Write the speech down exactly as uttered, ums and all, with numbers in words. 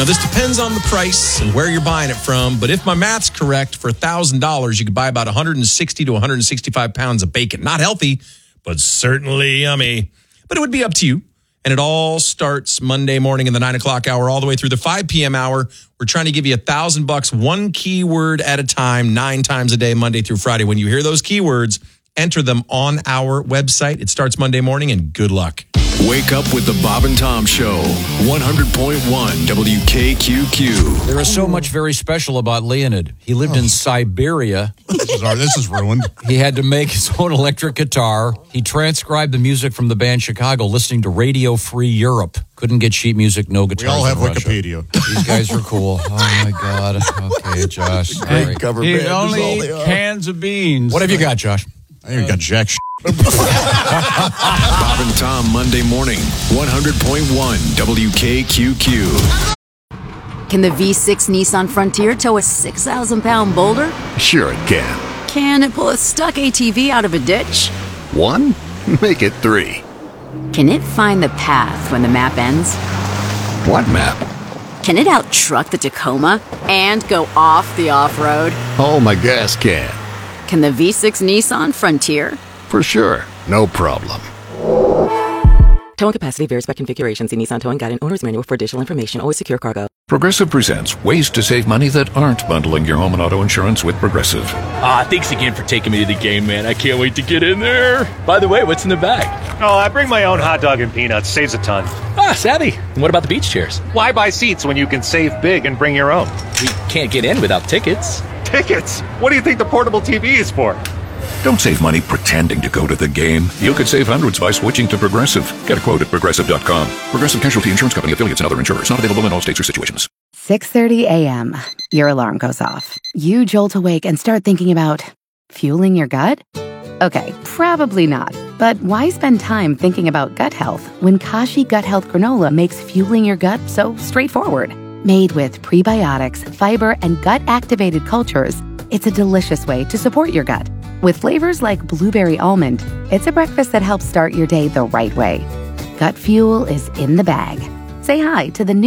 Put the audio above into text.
Now, this depends on the price and where you're buying it from, but if my math's correct, for one thousand dollars, you could buy about one hundred sixty to one hundred sixty-five pounds of bacon. Not healthy, but certainly yummy. But it would be up to you. And it all starts Monday morning in the nine o'clock hour all the way through the five p.m. hour. We're trying to give you a thousand bucks, one keyword at a time, nine times a day, Monday through Friday. When you hear those keywords, enter them on our website. It starts Monday morning, and good luck. Wake up with the Bob and Tom Show, one hundred point one W K Q Q. There is so much very special about Leonid. He lived oh. in Siberia. This is, our, this is ruined. He had to make his own electric guitar. He transcribed the music from the band Chicago, listening to Radio Free Europe. Couldn't get sheet music, no guitars. We all have in Russia. Wikipedia. These guys are cool. Oh, my God. Okay, Josh. Great cover He band. only eat cans of beans. What have you got, Josh? I ain't got jack shit. Bob and Tom, Monday morning, one hundred point one W K Q Q. Can the V six Nissan Frontier tow a six thousand pound boulder? Sure it can. Can it pull a stuck A T V out of a ditch? One? Make it three. Can it find the path when the map ends? What map? Can it out-truck the Tacoma and go off the off-road? Oh, my gas can. Can the V six Nissan Frontier? For sure. No problem. Towing capacity varies by configuration. See Nissan Towing Guide and Owner's Manual for additional information. Always secure cargo. Progressive presents ways to save money that aren't bundling your home and auto insurance with Progressive. Ah, thanks again for taking me to the game, man. I can't wait to get in there. By the way, what's in the bag? Oh, I bring my own hot dog and peanuts. Saves a ton. Ah, savvy. And what about the beach chairs? Why buy seats when you can save big and bring your own? We can't get in without tickets. Tickets? What do you think the portable T V is for? Don't save money pretending to go to the game. You could save hundreds by switching to Progressive. Get a quote at Progressive dot com. Progressive Casualty Insurance Company, affiliates, and other insurers. Not available in all states or situations. six thirty a.m. Your alarm goes off. You jolt awake and start thinking about fueling your gut? Okay, probably not. But why spend time thinking about gut health when Kashi Gut Health Granola makes fueling your gut so straightforward? Made with prebiotics, fiber, and gut-activated cultures, it's a delicious way to support your gut. With flavors like blueberry almond, it's a breakfast that helps start your day the right way. Gut fuel is in the bag. Say hi to the new